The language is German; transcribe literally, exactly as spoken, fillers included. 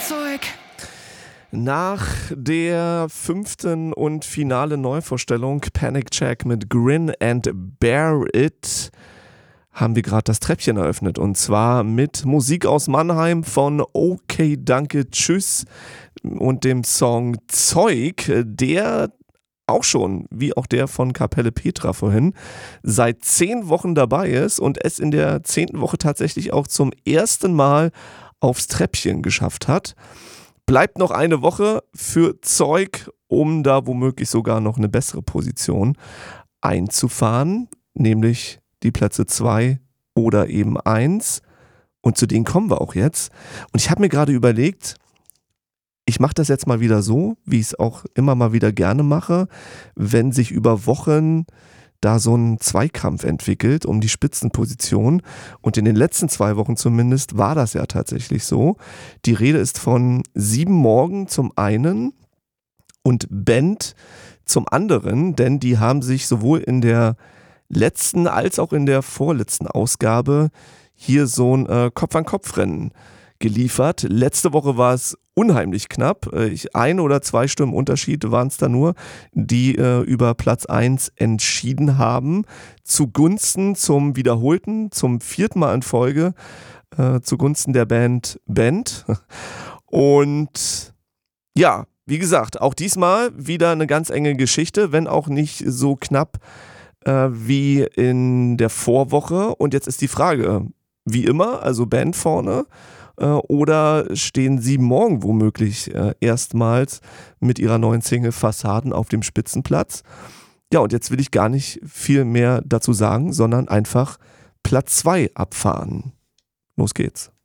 Zeug. Nach der fünften und finalen Neuvorstellung Panic Check mit Grin and Bear It haben wir gerade das Treppchen eröffnet, und zwar mit Musik aus Mannheim von Okay Danke Tschüss und dem Song Zeug, der auch schon, wie auch der von Kapelle Petra vorhin, seit zehn Wochen dabei ist und es in der zehnten Woche tatsächlich auch zum ersten Mal aufs Treppchen geschafft hat. Bleibt noch eine Woche für Zeug, um da womöglich sogar noch eine bessere Position einzufahren, nämlich die Plätze zwei oder eben eins. Und zu denen kommen wir auch jetzt. Und ich habe mir gerade überlegt, ich mache das jetzt mal wieder so, wie ich es auch immer mal wieder gerne mache, wenn sich über Wochen da so ein Zweikampf entwickelt um die Spitzenposition. Und in den letzten zwei Wochen zumindest war das ja tatsächlich so. Die Rede ist von Sieben Morgen zum einen und Band zum anderen, denn die haben sich sowohl in der letzten als auch in der vorletzten Ausgabe hier so ein äh, Kopf-an-Kopf-Rennen geliefert. Letzte Woche war es unheimlich knapp. Ich, ein oder zwei Stimmen Unterschied waren es da nur, die äh, über Platz eins entschieden haben. Zugunsten zum wiederholten, zum vierten Mal in Folge, äh, zugunsten der Band Band. Und ja, wie gesagt, auch diesmal wieder eine ganz enge Geschichte, wenn auch nicht so knapp äh, wie in der Vorwoche. Und jetzt ist die Frage, wie immer, also Band vorne, oder stehen Sieben Morgen womöglich äh, erstmals mit ihrer neuen Single Fassaden auf dem Spitzenplatz? Ja, und jetzt will ich gar nicht viel mehr dazu sagen, sondern einfach Platz zwei abfahren. Los geht's.